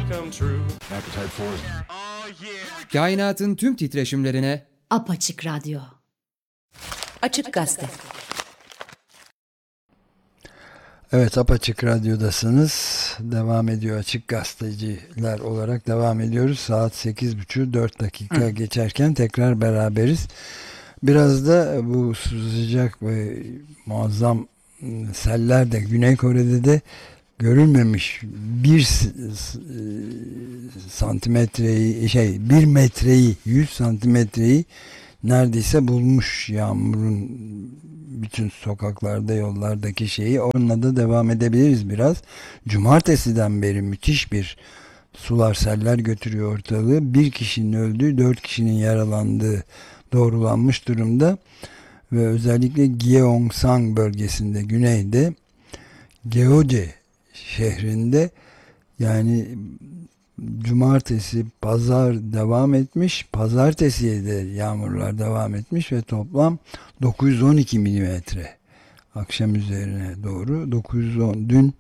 Kainatın tüm titreşimlerine Apaçık Radyo. Açık Gazete. Evet, Apaçık Radyo'dasınız. Devam ediyor, Açık Gazeteciler olarak devam ediyoruz. Saat 8.30, 4 dakika geçerken tekrar beraberiz. Biraz da bu sıcak ve muazzam seller de Güney Kore'de de görülmemiş bir santimetreyi, 1 metreyi, 100 santimetreyi neredeyse bulmuş yağmurun bütün sokaklarda, yollardaki şeyi. Onunla da devam edebiliriz biraz. Cumartesiden beri müthiş bir sular, seller götürüyor ortalığı. Bir kişinin öldüğü, 4 kişinin yaralandığı doğrulanmış durumda. Ve özellikle Gyeongsang bölgesinde, güneyde, Gyeonggi şehrinde, yani cumartesi, pazar devam etmiş. Pazartesiye de yağmurlar devam etmiş ve toplam 912 milimetre akşam üzerine doğru 910, dün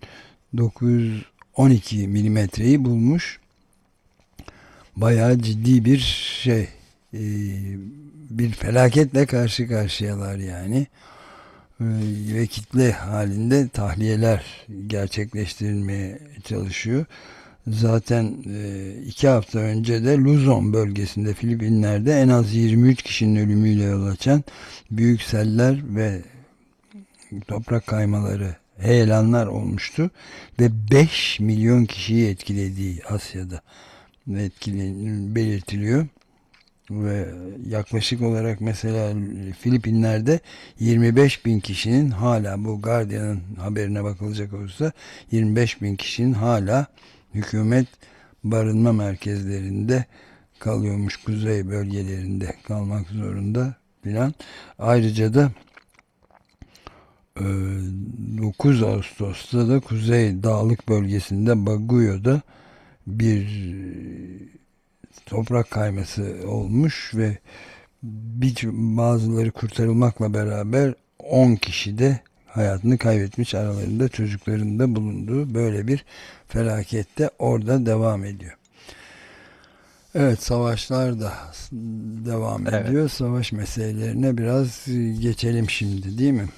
912 milimetreyi bulmuş. Bayağı ciddi bir şey, bir felaketle karşı karşıyalar yani. Ve kitle halinde tahliyeler gerçekleştirilmeye çalışıyor. Zaten 2 hafta önce de Luzon bölgesinde, Filipinler'de en az 23 kişinin ölümüyle yol açan büyük seller ve toprak kaymaları, heyelanlar olmuştu ve 5 milyon kişiyi etkilediği Asya'da belirtiliyor. Ve yaklaşık olarak mesela Filipinler'de 25 bin kişinin hala, bu Guardian'ın haberine bakılacak olursa, 25 bin kişinin hala hükümet barınma merkezlerinde kalıyormuş, kuzey bölgelerinde kalmak zorunda filan. Ayrıca da 9 Ağustos'ta da Kuzey Dağlık bölgesinde, Baguio'da bir toprak kayması olmuş ve bazıları kurtarılmakla beraber 10 kişi de hayatını kaybetmiş, aralarında çocukların da bulunduğu böyle bir felakette orada devam ediyor. Evet, savaşlar da devam ediyor. Evet. Savaş meselelerine biraz geçelim şimdi, değil mi?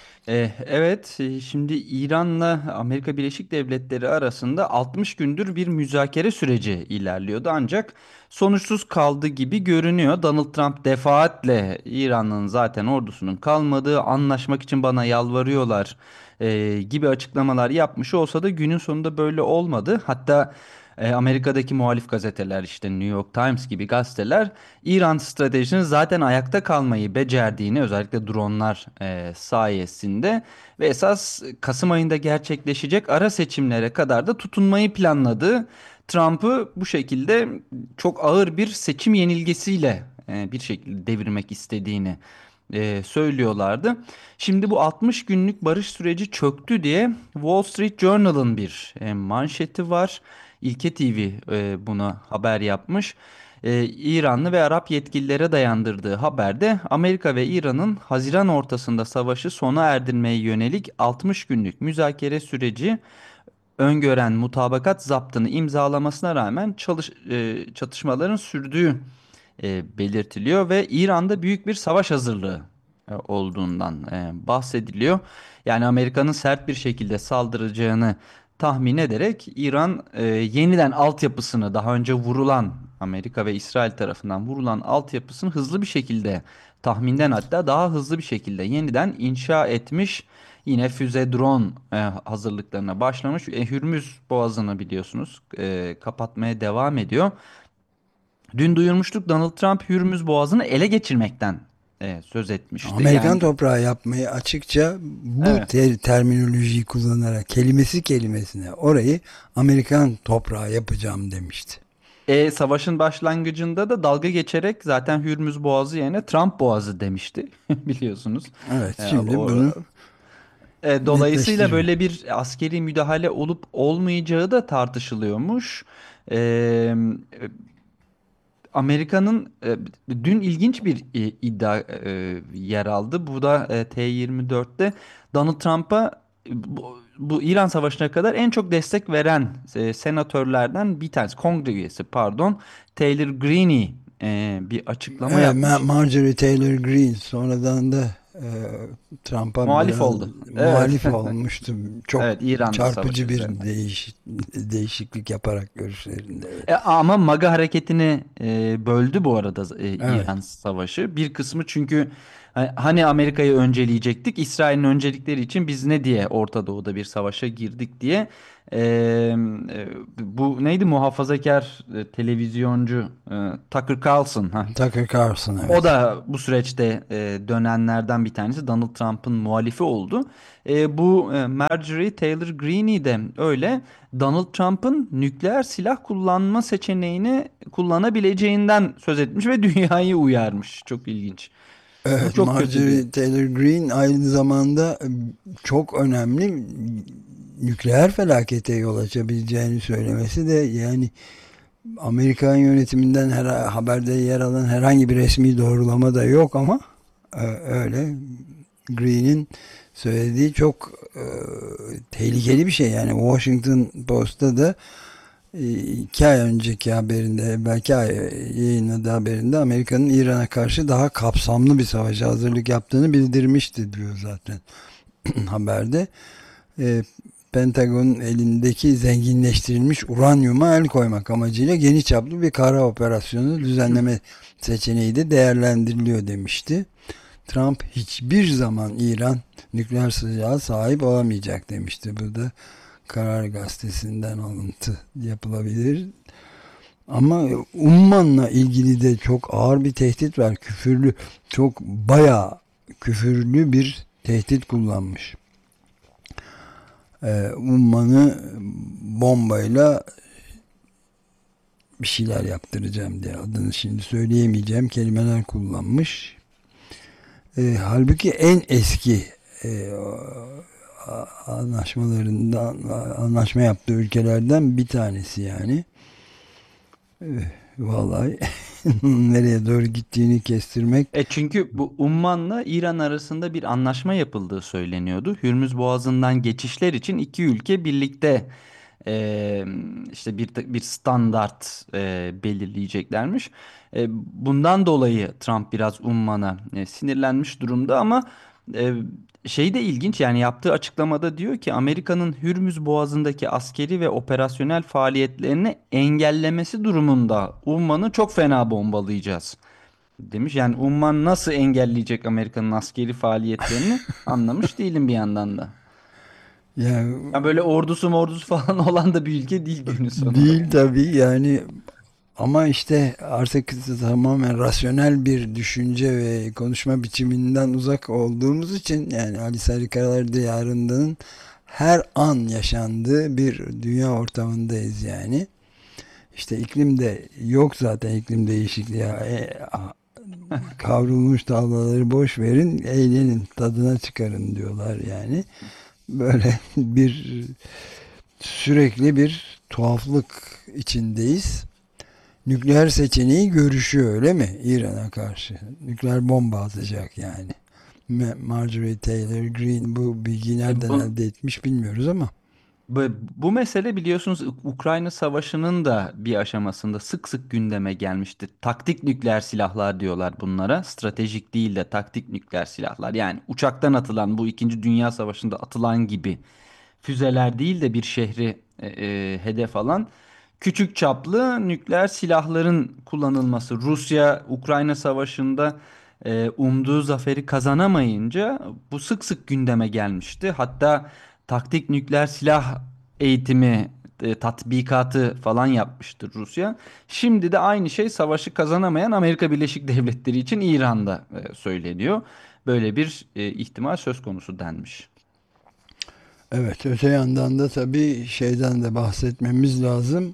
Evet, şimdi İran'la Amerika Birleşik Devletleri arasında 60 gündür bir müzakere süreci ilerliyordu, ancak sonuçsuz kaldı gibi görünüyor. Donald Trump defaatle İran'ın zaten ordusunun kalmadığı, anlaşmak için bana yalvarıyorlar gibi açıklamalar yapmış olsa da günün sonunda böyle olmadı. Hatta Amerika'daki muhalif gazeteler, işte New York Times gibi gazeteler, İran stratejisinin zaten ayakta kalmayı becerdiğini, özellikle dronlar sayesinde, ve esas Kasım ayında gerçekleşecek ara seçimlere kadar da tutunmayı planladığı, Trump'ı bu şekilde çok ağır bir seçim yenilgisiyle bir şekilde devirmek istediğini söylüyorlardı. Şimdi bu 60 günlük barış süreci çöktü diye Wall Street Journal'ın bir manşeti var. İlke TV buna haber yapmış. İranlı ve Arap yetkililere dayandırdığı haberde Amerika ve İran'ın Haziran ortasında savaşı sona erdirmeye yönelik 60 günlük müzakere süreci öngören mutabakat zaptını imzalamasına rağmen çatışmaların sürdüğü belirtiliyor ve İran'da büyük bir savaş hazırlığı olduğundan bahsediliyor. Yani Amerika'nın sert bir şekilde saldıracağını tahmin ederek İran yeniden altyapısını, daha önce vurulan, Amerika ve İsrail tarafından vurulan altyapısını hızlı bir şekilde, tahminden hatta daha hızlı bir şekilde yeniden inşa etmiş. Yine füze, drone hazırlıklarına başlamış. Hürmüz Boğazı'nı biliyorsunuz kapatmaya devam ediyor. Dün duyurmuştuk, Donald Trump Hürmüz Boğazı'nı ele geçirmekten söz etmişti. Amerikan Yani, toprağı yapmayı, açıkça bu evet. terminolojiyi kullanarak, kelimesine orayı Amerikan toprağı yapacağım demişti. Savaşın başlangıcında da dalga geçerek zaten Hürmüz Boğazı yerine Trump Boğazı demişti biliyorsunuz. Evet, şimdi bunu Dolayısıyla netleştiriyor. böyle bir askeri müdahale olup olmayacağı da tartışılıyormuş. E, Amerika'nın dün ilginç bir iddia yer aldı. Bu da T24'te Donald Trump'a bu İran Savaşı'na kadar en çok destek veren senatörlerden bir tanesi, kongre üyesi pardon, Taylor Greene bir açıklama Evet, yapmış. Marjorie Taylor Greene sonradan da Trump'a Muhalif biraz oldu. Evet. muhalif olmuştu. Çok Evet, İran'da savaş çarpıcı bir üzerine. değişiklik yaparak görüşlerinde. Evet. Ama MAGA hareketini böldü bu arada Evet. İran Savaşı. Bir kısmı çünkü hani Amerika'yı önceleyecektik, İsrail'in öncelikleri için biz ne diye Orta Doğu'da bir savaşa girdik diye. E, Bu neydi, muhafazakar televizyoncu Tucker Carlson. Ha. Tucker Carlson, O evet. da bu süreçte dönenlerden bir tanesi. Donald Trump'ın muhalifi oldu. Bu Marjorie Taylor Greene de öyle. Donald Trump'ın nükleer silah kullanma seçeneğini kullanabileceğinden söz etmiş ve dünyayı uyarmış. Çok ilginç. Bu Evet, çok kötü bir. Marjorie Taylor Greene aynı zamanda çok önemli, nükleer felakete yol açabileceğini söylemesi de, yani Amerikan yönetiminden haberde yer alan herhangi bir resmi doğrulama da yok ama öyle Green'in söylediği çok tehlikeli bir şey. Yani Washington Post'ta da 2 ay önceki haberinde, belki yayınladığı haberinde Amerika'nın İran'a karşı daha kapsamlı bir savaşa hazırlık yaptığını bildirmişti diyor zaten haberde. E, Pentagon'un elindeki zenginleştirilmiş uranyuma el koymak amacıyla geniş çaplı bir kara operasyonu düzenleme seçeneği de değerlendiriliyor demişti. Trump hiçbir zaman İran nükleer silahı sahip olamayacak demişti. Bu da Karar Gazetesi'nden alıntı yapılabilir. Ama Umman'la ilgili de çok ağır bir tehdit var. Küfürlü, çok bayağı küfürlü bir tehdit kullanmış. Umman'ı bombayla bir şeyler yaptıracağım diye, adını şimdi söyleyemeyeceğim kelimeler kullanmış. Halbuki en eski anlaşma yaptığı ülkelerden bir tanesi yani. Vallahi nereye doğru gittiğini kestirmek. Çünkü bu Umman'la İran arasında bir anlaşma yapıldığı söyleniyordu. Hürmüz Boğazı'ndan geçişler için iki ülke birlikte e, işte bir standart belirleyeceklermiş. Bundan dolayı Trump biraz Umman'a sinirlenmiş durumda ama e, şey de ilginç, yani yaptığı açıklamada diyor ki Amerika'nın Hürmüz Boğazı'ndaki askeri ve operasyonel faaliyetlerini engellemesi durumunda Umman'ı çok fena bombalayacağız demiş. Yani Umman nasıl engelleyecek Amerika'nın askeri faaliyetlerini anlamış değilim bir yandan da. Yani Ya böyle ordusu falan olan da bir ülke değil günün sonunda. değil tabii yani, ama işte artık tamamen rasyonel bir düşünce ve konuşma biçiminden uzak olduğumuz için, yani Ali Sari Karalar diyarının her an yaşandığı bir dünya ortamındayız yani. İşte iklim de yok zaten, iklim değişikliği. Kavrulmuş tavlaları boş verin, eğlenin, tadına çıkarın diyorlar yani. Böyle bir sürekli bir tuhaflık içindeyiz. Nükleer seçeneği görüşüyor, öyle mi? İran'a karşı. Nükleer bomba atacak yani. Marjorie Taylor Greene bu bilgiyi E, nereden bu, elde etmiş bilmiyoruz ama. bu mesele biliyorsunuz Ukrayna Savaşı'nın da bir aşamasında sık sık gündeme gelmişti. Taktik nükleer silahlar diyorlar bunlara. Stratejik değil de taktik nükleer silahlar. Yani uçaktan atılan, bu İkinci Dünya Savaşı'nda atılan gibi füzeler değil de bir şehri hedef alan küçük çaplı nükleer silahların kullanılması. Rusya Ukrayna Savaşı'nda umduğu zaferi kazanamayınca bu sık sık gündeme gelmişti. Hatta taktik nükleer silah eğitimi tatbikatı falan yapmıştır Rusya. Şimdi de aynı şey savaşı kazanamayan Amerika Birleşik Devletleri için İran'da söyleniyor. Böyle bir ihtimal söz konusu denmiş. Evet, öte yandan da tabii şeyden de bahsetmemiz lazım.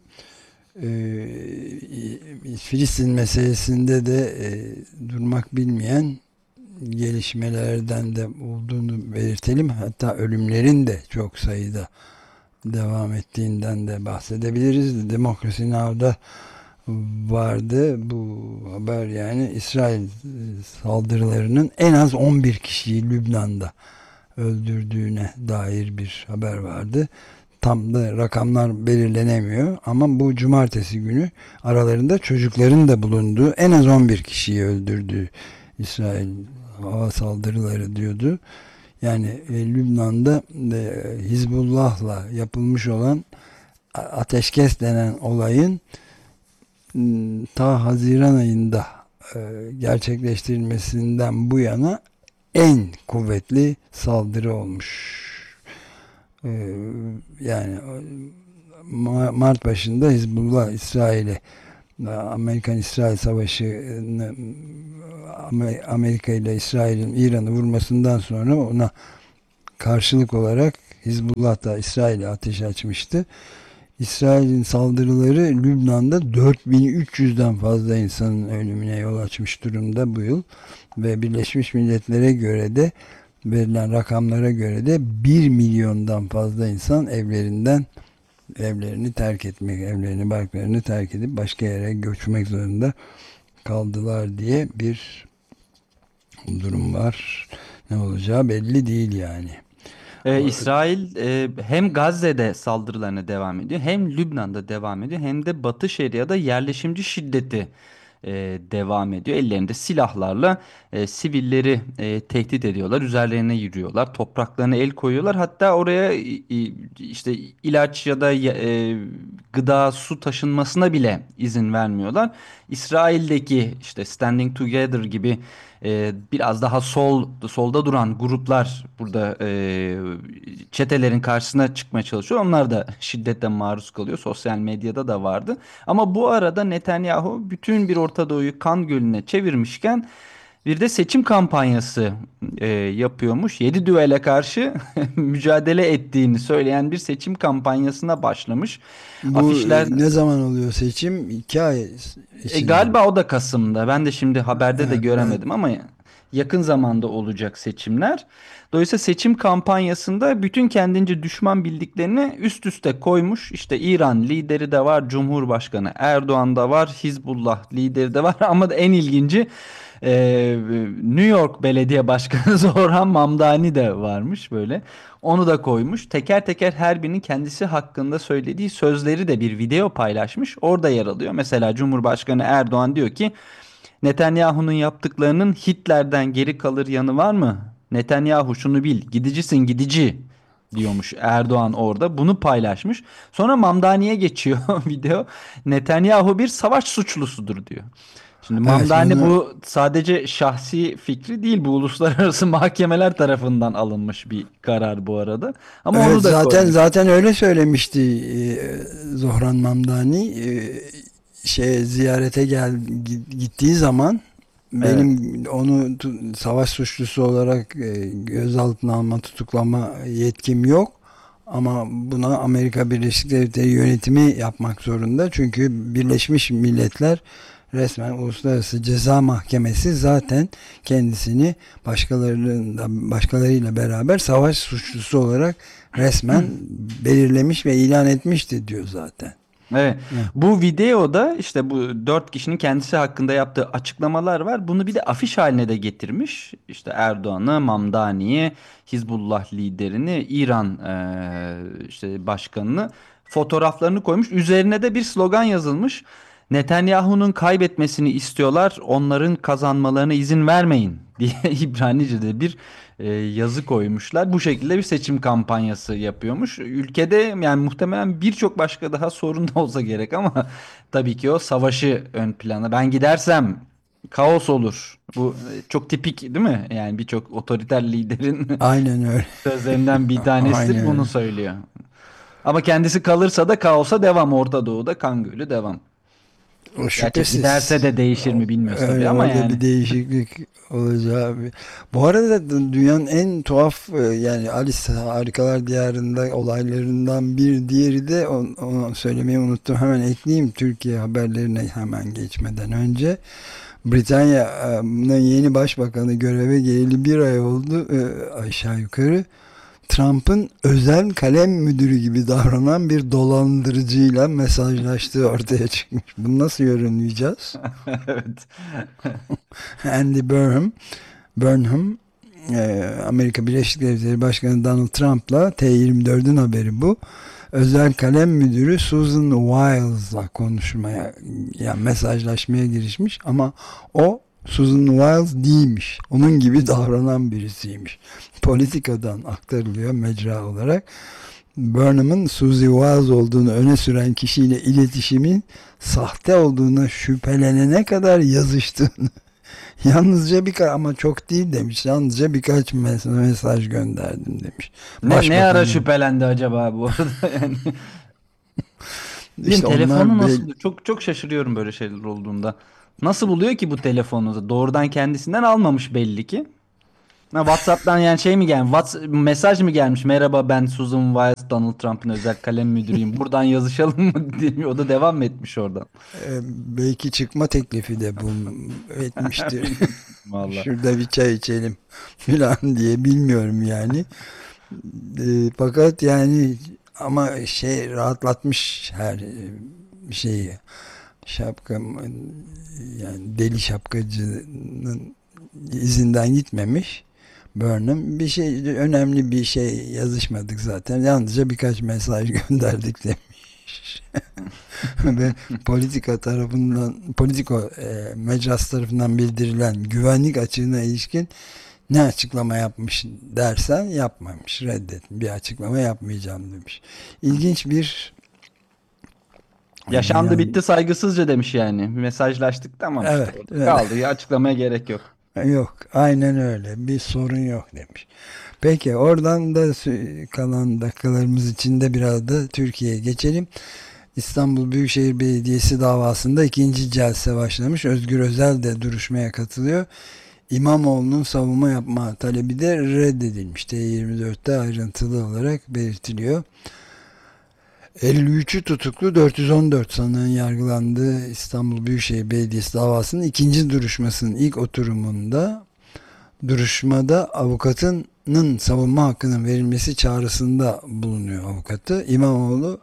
Filistin meselesinde de durmak bilmeyen gelişmelerden de olduğunu belirtelim. Hatta ölümlerin de çok sayıda devam ettiğinden de bahsedebiliriz. Demokrasi Now'da vardı bu haber, yani İsrail saldırılarının en az 11 kişiyi Lübnan'da öldürdüğüne dair bir haber vardı. Tam da rakamlar belirlenemiyor ama bu cumartesi günü aralarında çocukların da bulunduğu en az 11 kişiyi öldürdü İsrail hava saldırıları diyordu. Yani Lübnan'da Hizbullah'la yapılmış olan ateşkes denen olayın ta Haziran ayında gerçekleştirilmesinden bu yana en kuvvetli saldırı olmuş. Yani Mart başında Hizbullah İsrail'e Amerikan-İsrail Savaşı'nı Amerika ile İsrail'in İran'ı vurmasından sonra ona karşılık olarak Hizbullah da İsrail'e ateş açmıştı. İsrail'in saldırıları Lübnan'da 4300'den fazla insanın ölümüne yol açmış durumda bu yıl ve Birleşmiş Milletler'e göre de verilen rakamlara göre de 1 milyondan fazla insan evlerini terk etmek, evlerini, barklarını terk edip başka yere göçmek zorunda kaldılar diye bir durum var. Ne olacağı belli değil yani. İsrail hem Gazze'de saldırılarına devam ediyor, hem Lübnan'da devam ediyor, hem de Batı Şeria'da yerleşimci şiddeti devam ediyor. Ellerinde silahlarla sivilleri tehdit ediyorlar, üzerlerine yürüyorlar, topraklarına el koyuyorlar. Hatta oraya işte ilaç ya da gıda, su taşınmasına bile izin vermiyorlar. İsrail'deki işte Standing Together gibi biraz daha solda duran gruplar burada çetelerin karşısına çıkmaya çalışıyor. Onlar da şiddetle maruz kalıyor. Sosyal medyada da vardı. Ama bu arada Netanyahu bütün bir Orta Doğu'yu kan gölüne çevirmişken bir de seçim kampanyası yapıyormuş. 7 düvele karşı mücadele ettiğini söyleyen bir seçim kampanyasına başlamış. Bu Afişler ne zaman oluyor seçim? 2 ay içinde. galiba o da Kasım'da. Ben de şimdi haberde de Evet, göremedim ama yakın zamanda olacak seçimler. Dolayısıyla seçim kampanyasında bütün kendince düşman bildiklerini üst üste koymuş. İşte İran lideri de var, Cumhurbaşkanı Erdoğan da var, Hizbullah lideri de var ama da en ilginci New York Belediye Başkanı Zoran Mamdani de varmış böyle. Onu da koymuş. Teker teker her birinin kendisi hakkında söylediği sözleri de bir video paylaşmış. Orada yer alıyor. Mesela Cumhurbaşkanı Erdoğan diyor ki Netanyahu'nun yaptıklarının Hitler'den geri kalır yanı var mı? Netanyahu şunu bil, gidicisin gidici diyormuş Erdoğan orada. Bunu paylaşmış. Sonra Mamdani'ye geçiyor video. Netanyahu bir savaş suçlusudur diyor. Şimdi Evet, Mamdani bunu bu sadece şahsi fikri değil, bu uluslararası mahkemeler tarafından alınmış bir karar bu arada. Ama evet, onu da koymuş. zaten öyle söylemişti Zohran Mamdani ziyarete gittiği zaman Evet. benim onu savaş suçlusu olarak gözaltına alma, tutuklama yetkim yok. Ama buna Amerika Birleşik Devletleri yönetimi yapmak zorunda. Çünkü Birleşmiş Milletler resmen Uluslararası Ceza Mahkemesi zaten kendisini başkalarıyla beraber savaş suçlusu olarak resmen belirlemiş ve ilan etmişti diyor zaten. Evet. Evet. Bu videoda işte bu 4 kişinin kendisi hakkında yaptığı açıklamalar var. Bunu bir de afiş haline de getirmiş. İşte Erdoğan'ı, Mamdani'yi, Hizbullah liderini, İran işte başkanını fotoğraflarını koymuş. Üzerine de bir slogan yazılmış. Netanyahu'nun kaybetmesini istiyorlar, onların kazanmalarına izin vermeyin diye İbranice'de bir yazı koymuşlar. Bu şekilde bir seçim kampanyası yapıyormuş. Ülkede yani muhtemelen birçok başka daha sorun da olsa gerek ama tabii ki o savaşı ön plana. Ben gidersem kaos olur. Bu çok tipik değil mi? Yani birçok otoriter liderin Aynen öyle. sözlerinden bir Aynen tanesidir, bunu öyle. söylüyor. Ama kendisi kalırsa da kaosa devam. Orta Doğu'da kan gölü devam. O Gerçi şüphesiz. giderse de değişir mi bilmiyoruz tabii Öyle ama orada yani. bir değişiklik olacağı. Bu arada dünyanın en tuhaf yani Alice Harikalar Diyarında olaylarından bir diğeri de onu söylemeyi unuttum. Hemen ekleyeyim Türkiye haberlerine hemen geçmeden önce. Britanya'nın yeni başbakanı göreve geleli 1 ay oldu aşağı yukarı. Trump'ın özel kalem müdürü gibi davranan bir dolandırıcıyla mesajlaştığı ortaya çıkmış. Bunu nasıl yorumlayacağız? Evet. Andy Burnham Amerika Birleşik Devletleri Başkanı Donald Trump'la, T24'ün haberi bu. Özel kalem müdürü Susan Wiles'la konuşmaya, yani mesajlaşmaya girişmiş ama o Susan Wiles değilmiş. Onun gibi davranan birisiymiş. Politikadan aktarılıyor mecra olarak. Burnham'ın Suzy Wiles olduğunu öne süren kişiyle iletişimin sahte olduğuna şüphelenene kadar yazıştığını, yalnızca ama çok değil demiş. Yalnızca birkaç mesaj gönderdim demiş. Ne ara şüphelendi acaba bu arada yani. İşte Telefonu nasıl çok şaşırıyorum böyle şeyler olduğunda. Nasıl buluyor ki bu telefonu? Doğrudan kendisinden almamış belli ki. WhatsApp'tan yani şey mi gelmiş? Mesaj mı gelmiş? Merhaba, ben Susan Wiles, Donald Trump'ın özel kalem müdürüyüm. Buradan yazışalım mı diye. O da devam mı etmiş oradan? Belki çıkma teklifi de etmiştir. Vallahi. Şurada bir çay içelim falan diye, bilmiyorum yani. Fakat yani ama rahatlatmış her şeyi. Şapka, yani deli şapkacının izinden gitmemiş. Burnham önemli bir şey yazışmadık zaten. Yalnızca birkaç mesaj gönderdik demiş. Ve Politico mecrası tarafından bildirilen güvenlik açığına ilişkin ne açıklama yapmış dersen yapmamış, reddet. Bir açıklama yapmayacağım demiş. İlginç bir yaşandı bitti saygısızca demiş yani. Mesajlaştık, tamam işte. Evet, evet. Kaldı ya, açıklamaya gerek yok. Yok, aynen öyle. Bir sorun yok demiş. Peki, oradan da kalan dakikalarımız içinde biraz da Türkiye'ye geçelim. İstanbul Büyükşehir Belediyesi davasında ikinci celse başlamış. Özgür Özel de duruşmaya katılıyor. İmamoğlu'nun savunma yapma talebi de reddedilmiş. T24'te ayrıntılı olarak belirtiliyor. 53'ü tutuklu 414 sanığın yargılandığı İstanbul Büyükşehir Belediyesi davasının ikinci duruşmasının ilk duruşmada avukatının savunma hakkının verilmesi çağrısında bulunuyor avukatı. İmamoğlu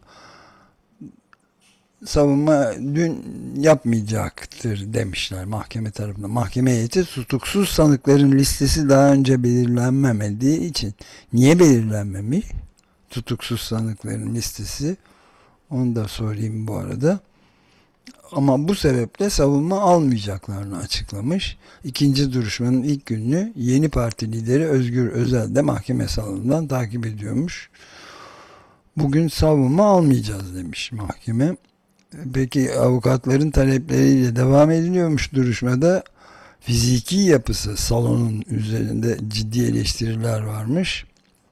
savunma dün yapmayacaktır demişler mahkeme tarafından. Mahkeme heyeti tutuksuz sanıkların listesi daha önce belirlenmediği için, niye belirlenmemiş tutuksuz sanıkların listesi, onu da sorayım bu arada. Ama bu sebeple savunma almayacaklarını açıklamış. İkinci duruşmanın ilk gününü Yeni Parti lideri Özgür Özel de mahkeme salonundan takip ediyormuş. Bugün savunma almayacağız demiş mahkeme. Peki avukatların talepleriyle devam ediliyormuş duruşmada. Fiziki yapısı salonun üzerinde ciddi eleştiriler varmış.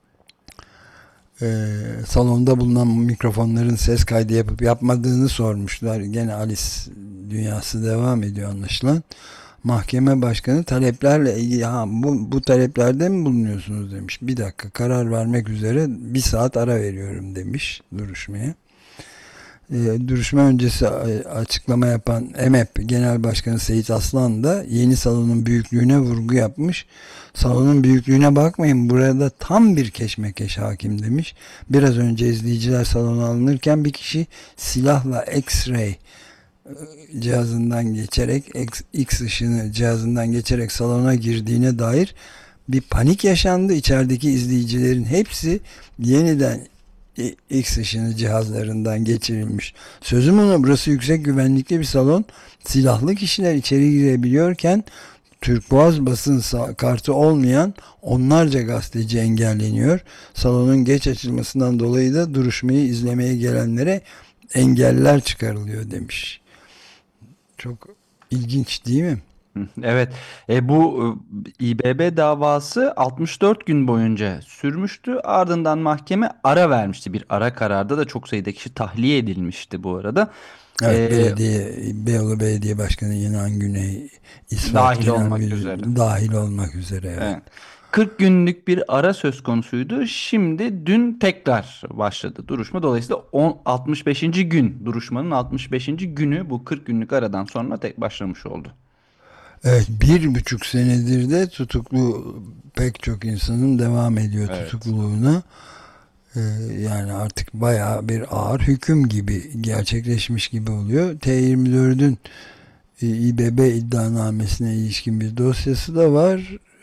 Salonda bulunan mikrofonların ses kaydı yapıp yapmadığını sormuşlar. Gene Alice dünyası devam ediyor anlaşılan. Mahkeme başkanı taleplerle ilgili bu taleplerde mi bulunuyorsunuz demiş. Bir dakika, karar vermek üzere 1 saat ara veriyorum demiş duruşmaya. Duruşma öncesi açıklama yapan EMEP Genel Başkanı Seyit Aslan da yeni salonun büyüklüğüne vurgu yapmış. Salonun büyüklüğüne bakmayın, burada tam bir keşmekeş hakim demiş. Biraz önce izleyiciler salona alınırken bir kişi silahla X-ray cihazından geçerek, X ışını cihazından geçerek salona girdiğine dair bir panik yaşandı. İçerideki izleyicilerin hepsi yeniden X ışını cihazlarından geçirilmiş. Sözüm ona, burası yüksek güvenlikli bir salon. Silahlı kişiler içeri girebiliyorken Türkboğaz basın kartı olmayan onlarca gazeteci engelleniyor. Salonun geç açılmasından dolayı da duruşmayı izlemeye gelenlere engeller çıkarılıyor demiş. Çok ilginç değil mi? Evet. Bu İBB davası 64 gün boyunca sürmüştü. Ardından mahkeme ara vermişti. Bir ara kararda da çok sayıda kişi tahliye edilmişti bu arada. Evet, Beyoğlu Belediye Başkanı Yenan Güney, Dahil olmak üzere. Dahil olmak üzere. Evet. Evet. 40 günlük bir ara söz konusuydu. Şimdi dün tekrar başladı duruşma. Dolayısıyla 65. gün, duruşmanın 65. günü bu 40 günlük aradan sonra başlamış oldu. Evet, 1,5 senedir de tutuklu pek çok insanın devam ediyor tutukluluğuna. Yani artık bayağı bir ağır hüküm gibi gerçekleşmiş gibi oluyor. T24'ün İBB iddianamesine ilişkin bir dosyası da var.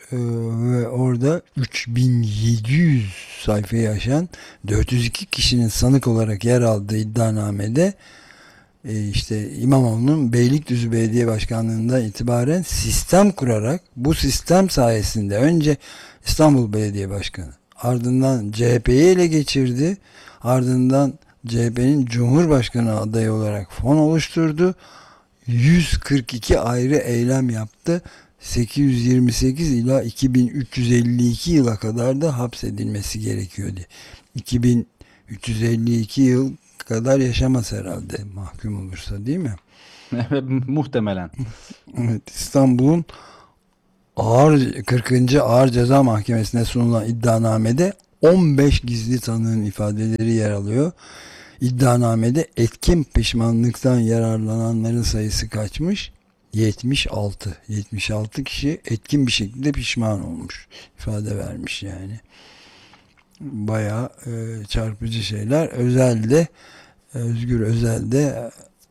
ve orada 3700 sayfayı aşan 402 kişinin sanık olarak yer aldığı iddianamede işte İmamoğlu'nun Beylikdüzü Belediye Başkanlığı'ndan itibaren sistem kurarak, bu sistem sayesinde önce İstanbul Belediye Başkanı, ardından CHP'yi ele geçirdi, ardından CHP'nin Cumhurbaşkanı adayı olarak fon oluşturdu, 142 ayrı eylem yaptı, 828 ila 2352 yıla kadar da hapsedilmesi gerekiyordu. 2352 yıl kadar yaşamaz herhalde mahkum olursa, değil mi? Evet, muhtemelen. Evet, İstanbul'un 40. Ağır Ceza Mahkemesi'ne sunulan iddianamede 15 gizli tanığın ifadeleri yer alıyor. İddianamede etkin pişmanlıktan yararlananların sayısı kaçmış? 76. 76 kişi etkin bir şekilde pişman olmuş. İfade vermiş yani. Bayağı çarpıcı şeyler. Özgür Özel de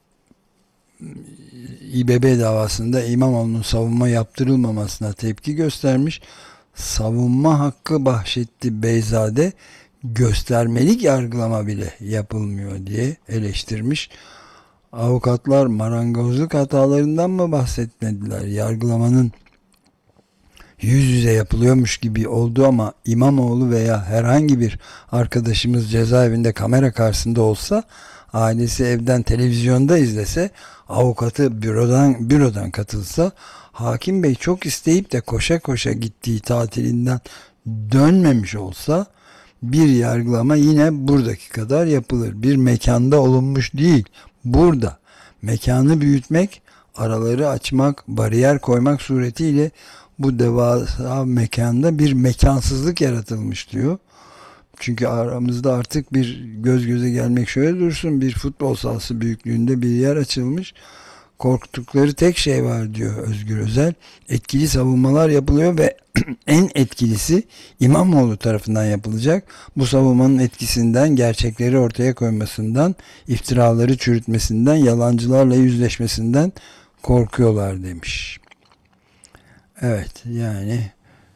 İBB davasında İmamoğlu'nun savunma yaptırılmamasına tepki göstermiş. Savunma hakkı bahşetti Beyzade, göstermelik yargılama bile yapılmıyor diye eleştirmiş. Avukatlar marangozluk hatalarından mı bahsetmediler? Yargılamanın yüz yüze yapılıyormuş gibi oldu ama İmamoğlu veya herhangi bir arkadaşımız cezaevinde kamera karşısında olsa, ailesi evden televizyonda izlese, avukatı bürodan katılsa, hakim bey çok isteyip de koşa koşa gittiği tatilinden dönmemiş olsa, bir yargılama yine buradaki kadar yapılır. Bir mekanda olunmuş değil, burada. Mekanı büyütmek, araları açmak, bariyer koymak suretiyle bu devasa mekanda bir mekansızlık yaratılmış diyor. Çünkü aramızda artık bir göz göze gelmek, şöyle dursun, bir futbol sahası büyüklüğünde bir yer açılmış. Korktukları tek şey var diyor Özgür Özel. Etkili savunmalar yapılıyor ve en etkilisi İmamoğlu tarafından yapılacak. Bu savunmanın etkisinden, gerçekleri ortaya koymasından, iftiraları çürütmesinden, yalancılarla yüzleşmesinden korkuyorlar demiş. Evet, yani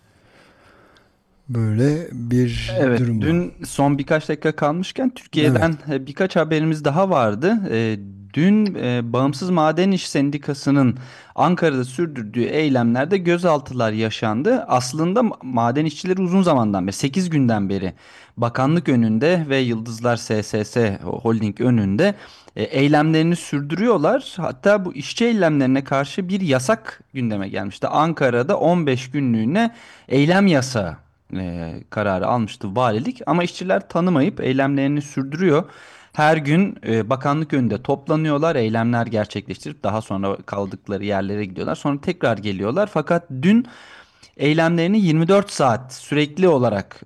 böyle bir Evet, durum var. dün son birkaç dakika kalmışken Evet. Türkiye'den birkaç haberimiz daha vardı. Dün Bağımsız Maden İş Sendikası'nın Ankara'da sürdürdüğü eylemlerde gözaltılar yaşandı. Aslında maden işçileri uzun zamandan beri, 8 günden beri bakanlık önünde ve Yıldızlar SSS Holding önünde eylemlerini sürdürüyorlar. Hatta bu işçi eylemlerine karşı bir yasak gündeme gelmişti. Ankara'da 15 günlüğüne eylem yasağı kararı almıştı valilik, ama işçiler tanımayıp eylemlerini sürdürüyor. Her gün bakanlık önünde toplanıyorlar, eylemler gerçekleştirip daha sonra kaldıkları yerlere gidiyorlar. Sonra tekrar geliyorlar. Fakat dün eylemlerini 24 saat sürekli olarak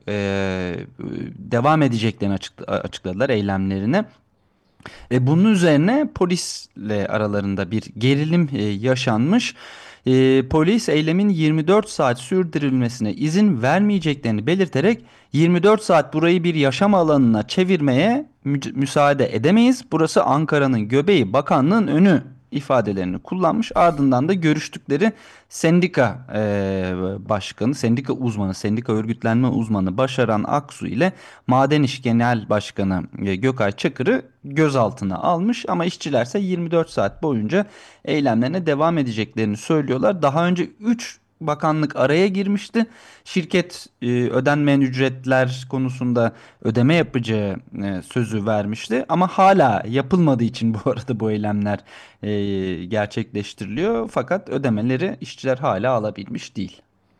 devam edeceklerini açıkladılar eylemlerine. Bunun üzerine polisle aralarında bir gerilim yaşanmış. Polis eylemin 24 saat sürdürülmesine izin vermeyeceklerini belirterek 24 saat burayı bir yaşam alanına çevirmeye müsaade edemeyiz. Burası Ankara'nın göbeği, bakanlığın önü ifadelerini kullanmış. Ardından da görüştükleri sendika başkanı, sendika uzmanı, sendika örgütlenme uzmanı Başaran Aksu ile Maden İş Genel Başkanı Gökay Çakır'ı gözaltına almış, ama işçilerse 24 saat boyunca eylemlerine devam edeceklerini söylüyorlar. Daha önce 3 bakanlık araya girmişti. Şirket ödenmeyen ücretler konusunda ödeme yapacağı sözü vermişti. Ama hala yapılmadığı için bu arada bu eylemler gerçekleştiriliyor. Fakat ödemeleri işçiler hala alabilmiş değil.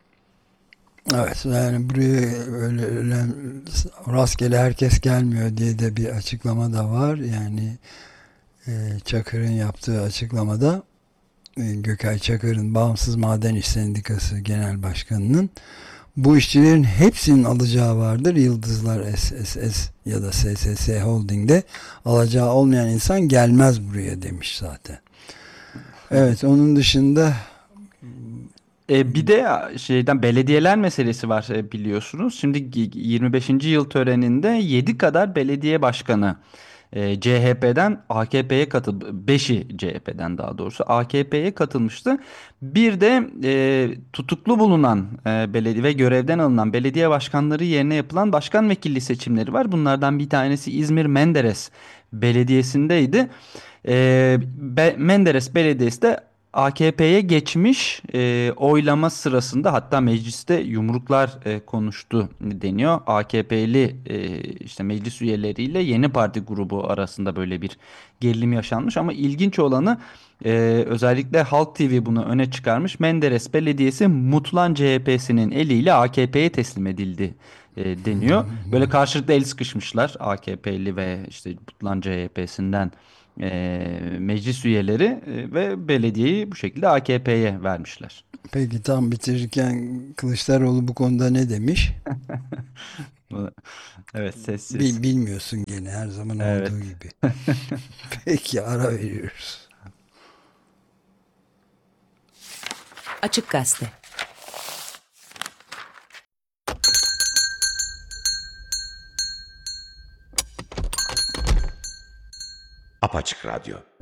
Evet, yani buraya öyle rastgele herkes gelmiyor diye de bir açıklama da var. Yani Çakır'ın yaptığı açıklamada, Gökay Çakır'ın Bağımsız Maden İş Sendikası Genel Başkanı'nın, bu işçilerin hepsinin alacağı vardır. Yıldızlar SSS ya da SSS Holding'de alacağı olmayan insan gelmez buraya demiş zaten. Evet, onun dışında Bir de belediyeler meselesi var, biliyorsunuz. Şimdi 25. yıl töreninde 7 kadar belediye başkanı CHP'den AKP'ye katıl 5'i CHP'den daha doğrusu AKP'ye katılmıştı. Bir de tutuklu bulunan belediye ve görevden alınan belediye başkanları yerine yapılan başkan vekilliği seçimleri var. Bunlardan bir tanesi İzmir Menderes Belediyesi'ndeydi. Menderes Belediyesi de AKP'ye geçmiş, oylama sırasında hatta mecliste yumruklar konuştu deniyor. AKP'li işte meclis üyeleriyle Yeni Parti grubu arasında böyle bir gerilim yaşanmış ama ilginç olanı, özellikle Halk TV bunu öne çıkarmış. Menderes Belediyesi Mutlan CHP'sinin eliyle AKP'ye teslim edildi deniyor. Böyle karşılıklı el sıkışmışlar AKP'li ve işte Mutlan CHP'sinden meclis üyeleri, ve belediyeyi bu şekilde AKP'ye vermişler. Peki tam bitirirken Kılıçdaroğlu bu konuda ne demiş? Evet, sessiz. Bilmiyorsun gene her zaman Evet. olduğu gibi. Peki ara veriyoruz. Açık Gazete. Apaçık Radyo.